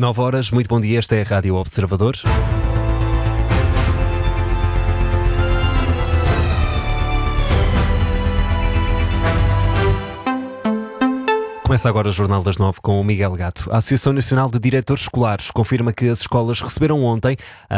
9 horas, muito bom dia, esta é a Rádio Observador. Começa agora o Jornal das 9 com o Miguel Gato. A Associação Nacional de Diretores Escolares confirma que as escolas receberam ontem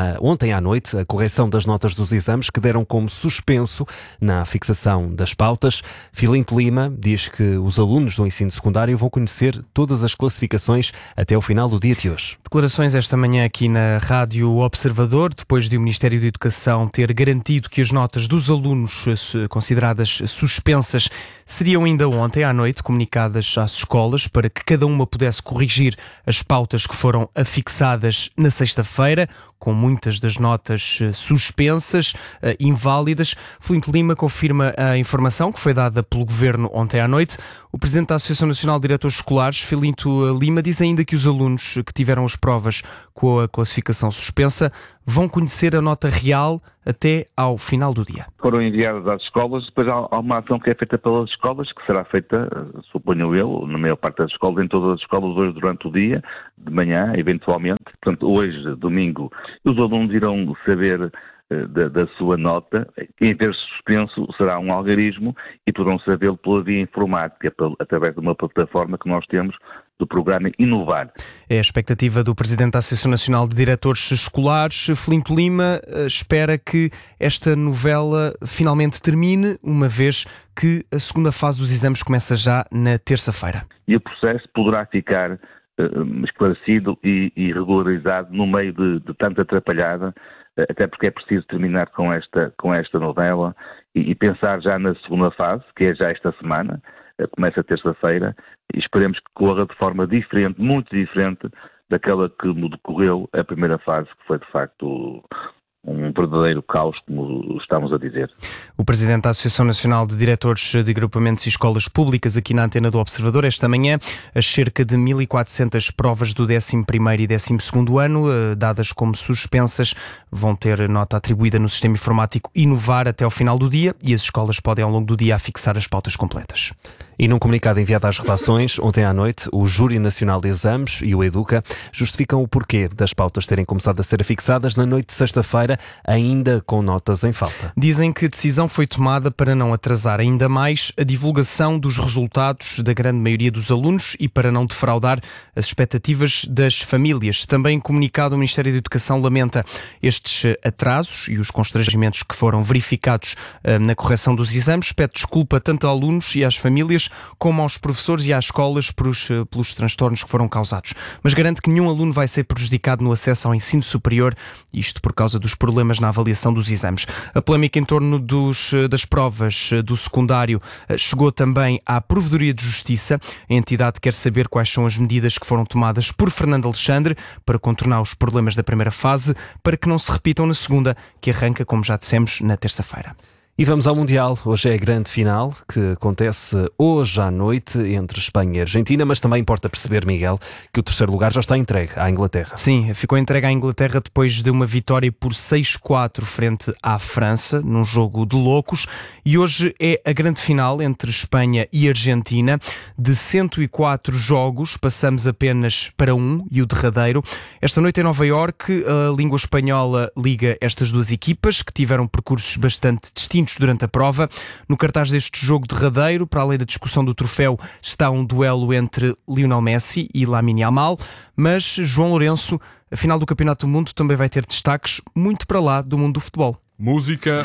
à noite a correção das notas dos exames que deram como suspenso na fixação das pautas. Filinto Lima diz que os alunos do ensino secundário vão conhecer todas as classificações até o final do dia de hoje. Declarações esta manhã aqui na Rádio Observador, depois de o Ministério da Educação ter garantido que as notas dos alunos consideradas suspensas seriam ainda ontem à noite comunicadas às escolas para que cada uma pudesse corrigir as pautas que foram afixadas na sexta-feira, com muitas das notas suspensas, inválidas. Filinto Lima confirma a informação que foi dada pelo Governo ontem à noite. O Presidente da Associação Nacional de Diretores Escolares, Filinto Lima, diz ainda que os alunos que tiveram as provas com a classificação suspensa vão conhecer a nota real até ao final do dia. Foram enviadas às escolas, depois há uma ação que é feita pelas escolas, que será feita, suponho eu, na maior parte das escolas, em todas as escolas hoje durante o dia, de manhã, eventualmente. Portanto, hoje, domingo, os alunos irão saber da sua nota. Em vez de suspenso, será um algarismo e poderão sabê-lo pela via informática, através de uma plataforma que nós temos do programa Inovar. É a expectativa do Presidente da Associação Nacional de Diretores Escolares. Filinto Lima espera que esta novela finalmente termine, uma vez que a segunda fase dos exames começa já na terça-feira. E o processo poderá ficar esclarecido e regularizado no meio de tanta atrapalhada, até porque é preciso terminar com esta novela e pensar já na segunda fase, que é já esta semana, começa terça-feira, e esperemos que corra de forma diferente, muito diferente daquela que decorreu a primeira fase, que foi de facto um verdadeiro caos, como estamos a dizer. O Presidente da Associação Nacional de Diretores de Agrupamentos e Escolas Públicas, aqui na antena do Observador, esta manhã, as cerca de 1.400 provas do 11º e 12º ano, dadas como suspensas, vão ter nota atribuída no sistema informático Inovar até ao final do dia, e as escolas podem ao longo do dia afixar as pautas completas. E num comunicado enviado às redações, ontem à noite, o Júri Nacional de Exames e o Educa justificam o porquê das pautas terem começado a ser afixadas na noite de sexta-feira, ainda com notas em falta. Dizem que a decisão foi tomada para não atrasar ainda mais a divulgação dos resultados da grande maioria dos alunos e para não defraudar as expectativas das famílias. Também comunicado, o Ministério da Educação lamenta estes atrasos e os constrangimentos que foram verificados na correção dos exames. Pede desculpa tanto a alunos e às famílias como aos professores e às escolas pelos transtornos que foram causados. Mas garante que nenhum aluno vai ser prejudicado no acesso ao ensino superior, isto por causa dos problemas na avaliação dos exames. A polémica em torno das provas do secundário chegou também à Provedoria de Justiça. A entidade quer saber quais são as medidas que foram tomadas por Fernando Alexandre para contornar os problemas da primeira fase, para que não se repitam na segunda, que arranca, como já dissemos, na terça-feira. E vamos ao Mundial. Hoje é a grande final, que acontece hoje à noite entre Espanha e Argentina, mas também importa perceber, Miguel, que o terceiro lugar já está entregue à Inglaterra. Sim, ficou entregue à Inglaterra depois de uma vitória por 6-4 frente à França, num jogo de loucos, e hoje é a grande final entre Espanha e Argentina. De 104 jogos, passamos apenas para um, e o derradeiro. Esta noite em Nova Iorque, a língua espanhola liga estas duas equipas, que tiveram percursos bastante distintos durante a prova. No cartaz deste jogo derradeiro, para além da discussão do troféu, está um duelo entre Lionel Messi e Lamine Yamal, mas João Lourenço, a final do Campeonato do Mundo também vai ter destaques muito para lá do mundo do futebol. Música.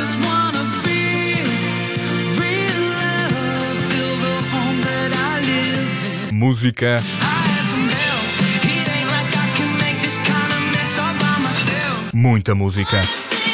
Música. Muita música.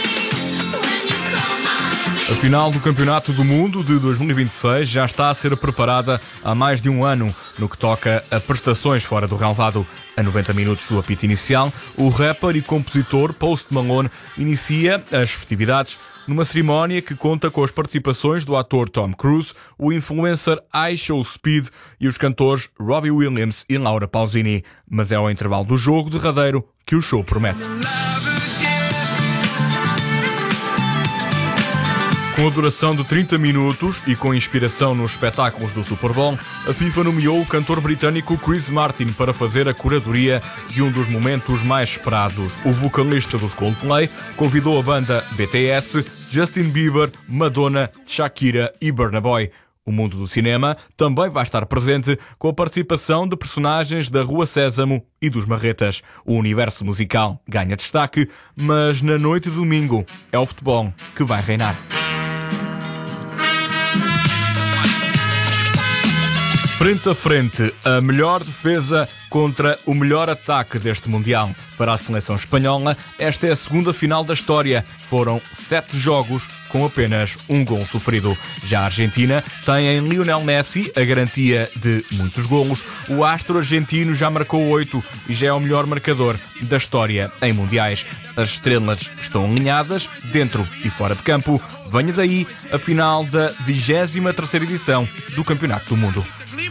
A final do Campeonato do Mundo de 2026 já está a ser preparada há mais de um ano. No que toca a prestações fora do relvado, a 90 minutos do apito inicial, o rapper e compositor Post Malone inicia as festividades numa cerimónia que conta com as participações do ator Tom Cruise, o influencer iShowSpeed e os cantores Robbie Williams e Laura Pausini. Mas é ao intervalo do jogo derradeiro que o show promete. Com a duração de 30 minutos e com inspiração nos espetáculos do Super Bowl, a FIFA nomeou o cantor britânico Chris Martin para fazer a curadoria de um dos momentos mais esperados. O vocalista dos Coldplay convidou a banda BTS, Justin Bieber, Madonna, Shakira e Burna Boy. O mundo do cinema também vai estar presente com a participação de personagens da Rua Sésamo e dos Marretas. O universo musical ganha destaque, mas na noite de domingo é o futebol que vai reinar. Frente a frente, a melhor defesa contra o melhor ataque deste Mundial. Para a seleção espanhola, esta é a segunda final da história. Foram 7 jogos com apenas um gol sofrido. Já a Argentina tem em Lionel Messi a garantia de muitos golos. O astro argentino já marcou 8 e já é o melhor marcador da história em Mundiais. As estrelas estão alinhadas, dentro e fora de campo. Venha daí a final da 23ª edição do Campeonato do Mundo.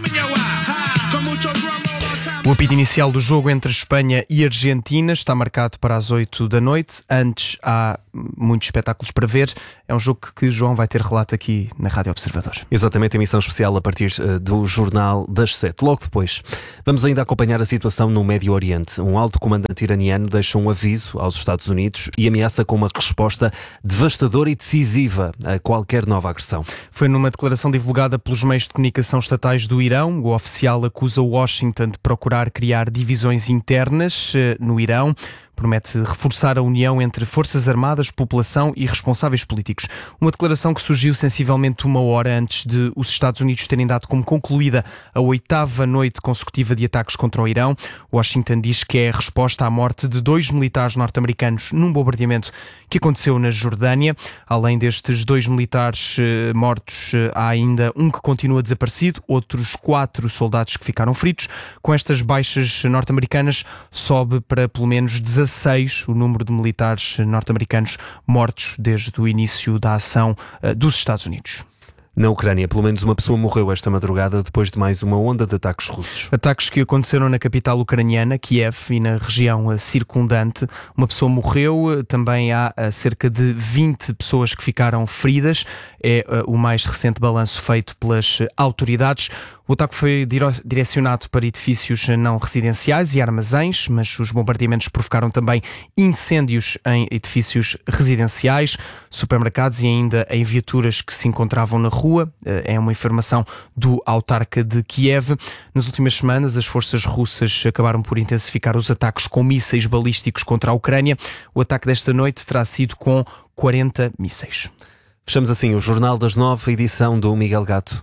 O apito inicial do jogo entre Espanha e Argentina está marcado para as 8 da noite. Antes há muitos espetáculos para ver. É um jogo que João vai ter relato aqui na Rádio Observador. Exatamente, emissão especial a partir do Jornal das 7. Logo depois, vamos ainda acompanhar a situação no Médio Oriente. Um alto comandante iraniano deixa um aviso aos Estados Unidos e ameaça com uma resposta devastadora e decisiva a qualquer nova agressão. Foi numa declaração divulgada pelos meios de comunicação estatais do Irão. O oficial acusa Washington de procurar criar divisões internas no Irão. Promete reforçar a união entre Forças Armadas, população e responsáveis políticos. Uma declaração que surgiu sensivelmente uma hora antes de os Estados Unidos terem dado como concluída a 8ª noite consecutiva de ataques contra o Irão. Washington diz que é a resposta à morte de 2 militares norte-americanos num bombardeamento que aconteceu na Jordânia. Além destes 2 militares mortos, há ainda um que continua desaparecido, outros 4 soldados que ficaram feridos. Com estas baixas norte-americanas, sobe para pelo menos 16 o número de militares norte-americanos mortos desde o início da ação dos Estados Unidos. Na Ucrânia, pelo menos uma pessoa morreu esta madrugada depois de mais uma onda de ataques russos. Ataques que aconteceram na capital ucraniana, Kiev, e na região circundante. Uma pessoa morreu, também há cerca de 20 pessoas que ficaram feridas. É o mais recente balanço feito pelas autoridades. O ataque foi direcionado para edifícios não residenciais e armazéns, mas os bombardeamentos provocaram também incêndios em edifícios residenciais, supermercados e ainda em viaturas que se encontravam na rua. É uma informação do autarca de Kiev. Nas últimas semanas, as forças russas acabaram por intensificar os ataques com mísseis balísticos contra a Ucrânia. O ataque desta noite terá sido com 40 mísseis. Fechamos assim o Jornal das 9, edição do Miguel Gato.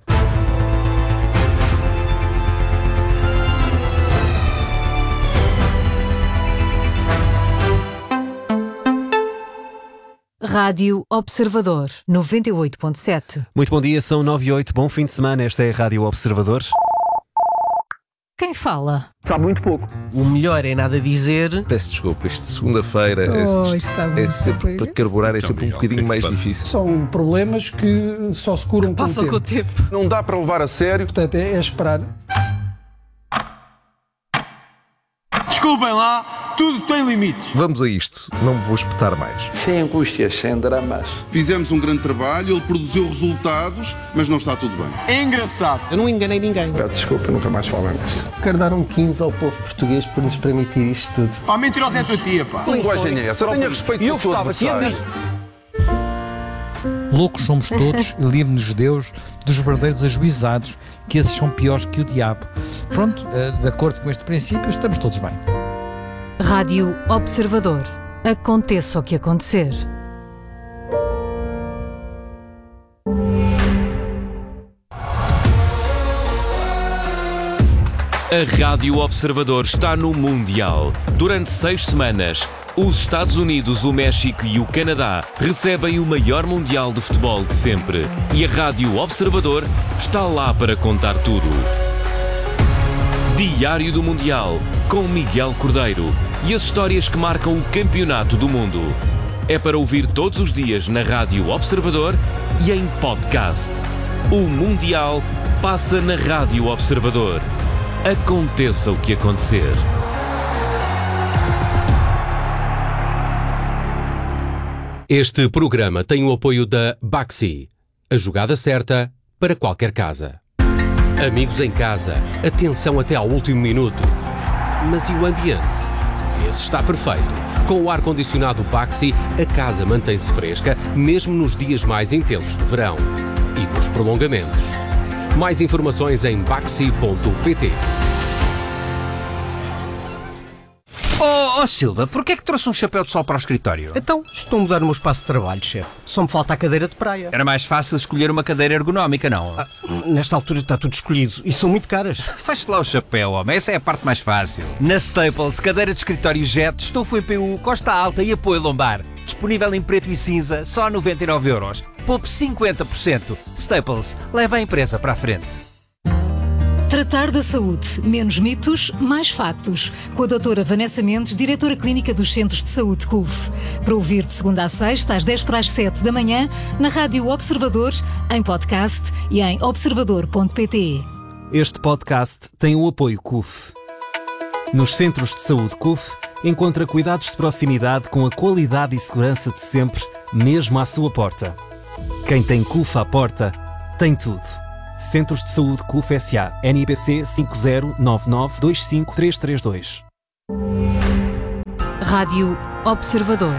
Rádio Observador 98.7. Muito bom dia, são 9 e 8, bom fim de semana, esta é a Rádio Observador. Quem fala? Está muito pouco. O melhor é nada dizer. Peço desculpa, isto de segunda-feira é sempre para carburar, é sempre um bocadinho mais difícil. São problemas que só se curam com o tempo. Não dá para levar a sério. Portanto, é esperar. Desculpem lá, tudo tem limites. Vamos a isto, não me vou espetar mais. Sem angústias, sem dramas. Fizemos um grande trabalho, ele produziu resultados, mas não está tudo bem. É engraçado. Eu não enganei ninguém. Peço desculpa, nunca mais falo nisso. Quero dar um 15 ao povo português por nos permitir isto tudo. Pá, mentirosa é a tua tia, pá. Que linguagem é essa? Tenha respeito por todo adversário. Loucos somos todos e livre-nos Deus dos verdadeiros ajuizados, que esses são piores que o diabo. Pronto, de acordo com este princípio, estamos todos bem. Rádio Observador. Aconteça o que acontecer. A Rádio Observador está no Mundial. Durante 6 semanas, os Estados Unidos, o México e o Canadá recebem o maior Mundial de futebol de sempre. E a Rádio Observador está lá para contar tudo. Diário do Mundial, com Miguel Cordeiro. E as histórias que marcam o Campeonato do Mundo. É para ouvir todos os dias na Rádio Observador e em podcast. O Mundial passa na Rádio Observador. Aconteça o que acontecer. Este programa tem o apoio da Baxi, a jogada certa para qualquer casa. Amigos em casa, atenção até ao último minuto. Mas e o ambiente? Esse está perfeito. Com o ar-condicionado Baxi, a casa mantém-se fresca, mesmo nos dias mais intensos de verão. E nos prolongamentos. Mais informações em baxi.pt. Oh Silva, porquê é que trouxe um chapéu de sol para o escritório? Então, estou a mudar o meu espaço de trabalho, chefe. Só me falta a cadeira de praia. Era mais fácil escolher uma cadeira ergonómica, não? Nesta altura está tudo escolhido e são muito caras. Faz-te lá o chapéu, homem. Essa é a parte mais fácil. Na Staples, cadeira de escritório Jet, estofo EPU, costa alta e apoio lombar. Disponível em preto e cinza, só 99€. Poupe 50%. Staples, leva a empresa para a frente. Tratar da saúde. Menos mitos, mais factos. Com a doutora Vanessa Mendes, diretora clínica dos Centros de Saúde CUF. Para ouvir de segunda a sexta, às 6:50 da manhã, na Rádio Observador, em podcast e em observador.pt. Este podcast tem o apoio CUF. Nos Centros de Saúde CUF, encontra cuidados de proximidade com a qualidade e segurança de sempre, mesmo à sua porta. Quem tem CUF à porta, tem tudo. Centros de Saúde CUF S.A. NIBC 509925332. Rádio Observador.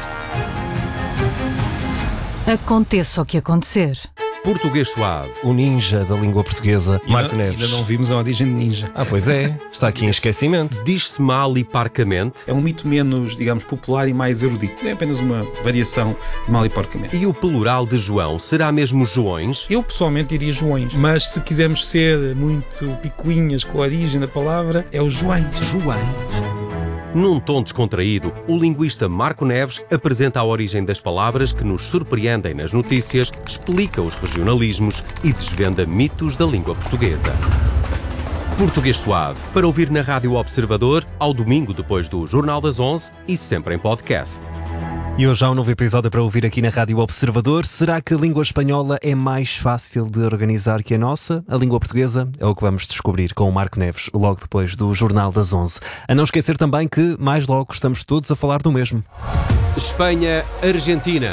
Aconteça o que acontecer. Português Suave. O ninja da língua portuguesa, Marco Neves. Ainda não vimos a origem de ninja. Pois é. Está aqui em esquecimento. Diz-se mal e parcamente. É um mito menos, digamos, popular e mais erudito. É apenas uma variação de mal e porcamente. E o plural de João será mesmo Joões? Eu pessoalmente diria Joões, mas se quisermos ser muito picuinhas com a origem da palavra, é o Joões. Joões. Num tom descontraído, o linguista Marco Neves apresenta a origem das palavras que nos surpreendem nas notícias, explica os regionalismos e desvenda mitos da língua portuguesa. Português Suave, para ouvir na Rádio Observador, ao domingo depois do Jornal das 11 e sempre em podcast. E hoje há um novo episódio para ouvir aqui na Rádio Observador. Será que a língua espanhola é mais fácil de organizar que a nossa? A língua portuguesa é o que vamos descobrir com o Marco Neves, logo depois do Jornal das 11. A não esquecer também que, mais logo, estamos todos a falar do mesmo. Espanha-Argentina.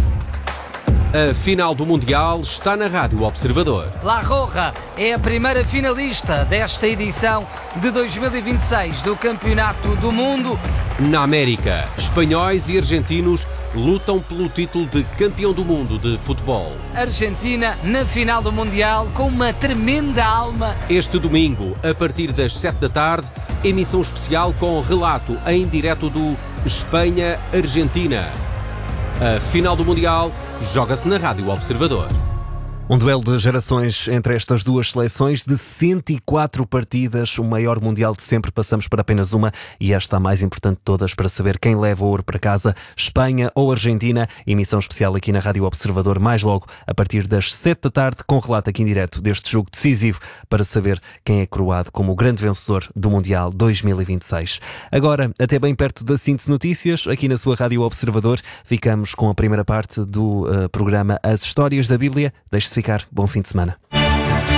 A final do Mundial está na Rádio Observador. La Roja é a primeira finalista desta edição de 2026 do Campeonato do Mundo. Na América, espanhóis e argentinos lutam pelo título de campeão do mundo de futebol. Argentina na final do Mundial com uma tremenda alma. Este domingo, a partir das 7 da tarde, emissão especial com relato em direto do Espanha-Argentina. A final do Mundial joga-se na Rádio Observador. Um duelo de gerações entre estas duas seleções de 104 partidas, o maior mundial de sempre. Passamos para apenas uma e esta a mais importante de todas para saber quem leva o ouro para casa, Espanha ou Argentina. Emissão especial aqui na Rádio Observador, mais logo a partir das 7 da tarde, com relato aqui em direto deste jogo decisivo para saber quem é coroado como o grande vencedor do Mundial 2026. Agora, até bem perto da síntese notícias, aqui na sua Rádio Observador, ficamos com a primeira parte do programa As Histórias da Bíblia. Deixe-se ficar. Bom fim de semana.